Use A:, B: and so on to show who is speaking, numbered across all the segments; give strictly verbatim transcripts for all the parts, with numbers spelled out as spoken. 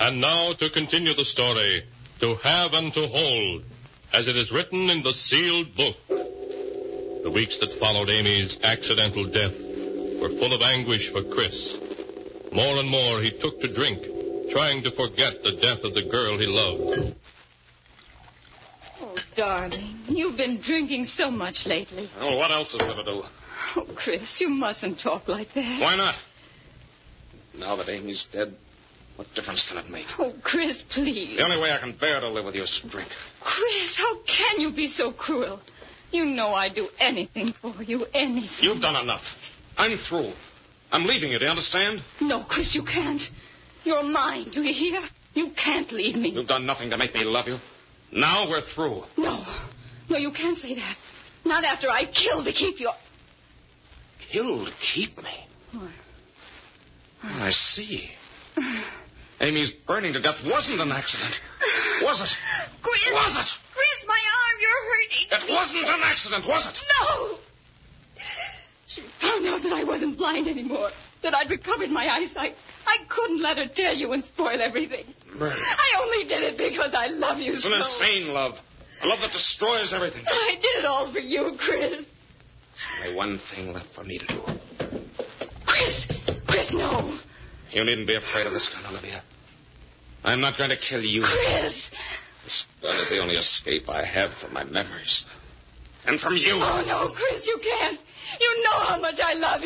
A: And now to continue the story, To Have and to Hold, as it is written in the sealed book. The weeks that followed Amy's accidental death were full of anguish for Chris. More and more he took to drink, trying to forget the death of the girl he loved.
B: Oh, darling, you've been drinking so much lately.
C: Well, what else is there to do?
B: Oh, Chris, you mustn't talk like that.
C: Why not? Now that Amy's dead, what difference can it make?
B: Oh, Chris, please.
C: The only way I can bear to live with you is to drink.
B: Chris, how can you be so cruel? You know I'd do anything for you, anything.
C: You've done enough. I'm through. I'm leaving you, do you understand?
B: No, Chris, you can't. You're mine, do you hear? You can't leave me.
C: You've done nothing to make me love you. Now we're through.
B: No. No, you can't say that. Not after I killed to keep you.
C: Killed to keep me?
B: What?
C: I see. Amy's burning to death wasn't an accident. Was it?
B: Chris!
C: Was it?
B: Chris, my arm, you're hurting.
C: It wasn't an accident, was it?
B: No! She found out that I wasn't blind anymore, that I'd recovered my eyesight. I couldn't let her tell you and spoil everything.
C: Murder.
B: I only did it because I love you
C: It's
B: so.
C: an insane love. A love that destroys everything.
B: I did it all for you, Chris.
C: There's only one thing left for me to do.
B: Chris! Chris, no!
C: You needn't be afraid of this gun, Olivia. I'm not going to kill you.
B: Chris!
C: This gun is the only escape I have from my memories. And from you.
B: Oh, no, Chris, you can't. You know how much I love you.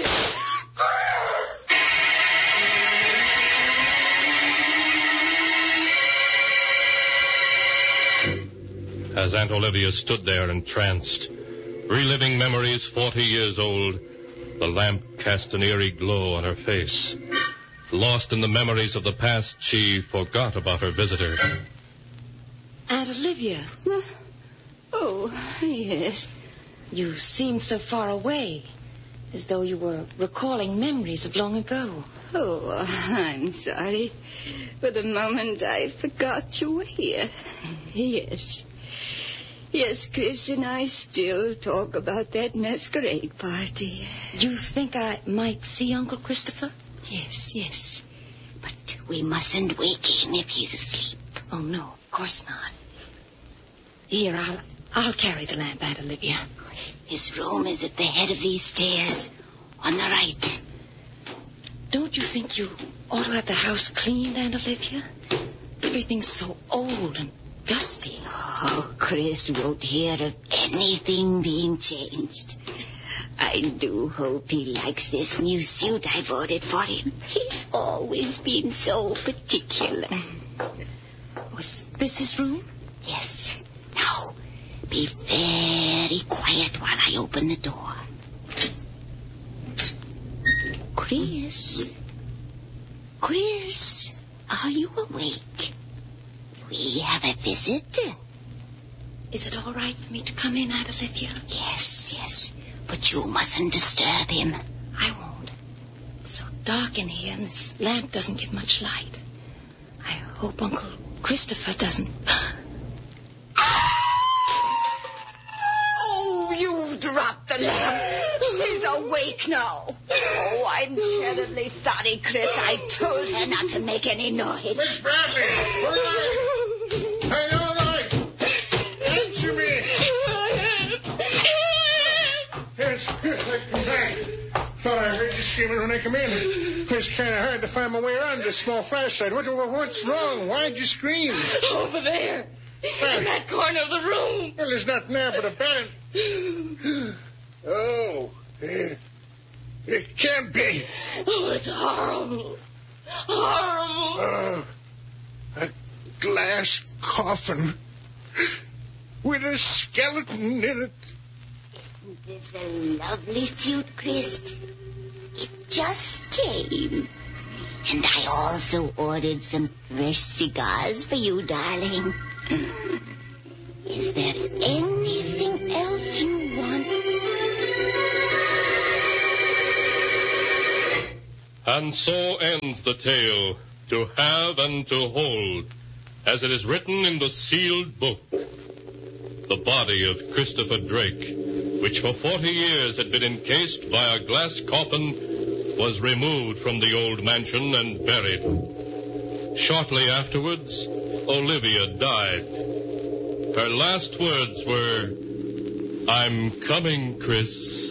A: As Aunt Olivia stood there entranced, reliving memories forty years old, the lamp cast an eerie glow on her face. Lost in the memories of the past, she forgot about her visitor.
D: Aunt Olivia.
B: Oh, yes.
D: You seemed so far away, as though you were recalling memories of long ago.
B: Oh, I'm sorry. For the moment, I forgot you were here. Yes. Yes, Chris and I still talk about that masquerade party.
D: You think I might see Uncle Christopher?
B: Yes, yes. But we mustn't wake him if he's asleep.
D: Oh, no, of course not. Here, I'll, I'll carry the lamp, Aunt Olivia.
B: His room is at the head of these stairs, on the right.
D: Don't you think you ought to have the house cleaned, Aunt Olivia? Everything's so old and dusty.
B: Oh, Chris won't hear of anything being changed. I do hope he likes this new suit I ordered for him. He's always been so particular.
D: Was this his room?
B: Yes. Now, be very quiet while I open the door. Chris? Chris, are you awake? We have a visitor.
D: Is it all right for me to come in, Aunt Olivia?
B: Yes, yes. But you mustn't disturb him.
D: I won't. It's so dark in here, and this lamp doesn't give much light. I hope Uncle Christopher doesn't...
B: Oh, you dropped the lamp. He's awake now. Oh, I'm terribly sorry, Chris. I told her not to make any noise.
E: Miss Bradley, all right? Are you all right? Answer me. Yes, yes, I come back. Thought I heard you screaming when I come in. It's kind of hard to find my way around this small flashlight. What, what's wrong? Why'd you scream?
B: Over there. In that corner of the room.
E: Well, there's nothing there but a bed. Oh, it, it can't be.
B: Oh, it's horrible. Horrible.
E: Uh, a glass coffin with a skeleton in it.
B: Isn't this a lovely suit, Chris? It just came. And I also ordered some fresh cigars for you, darling. Is there anything else you want?
A: And so ends the tale, To Have and to Hold, as it is written in the sealed book. The body of Christopher Drake, which for forty years had been encased by a glass coffin, was removed from the old mansion and buried. Shortly afterwards, Olivia died. Her last words were, "I'm coming, Chris."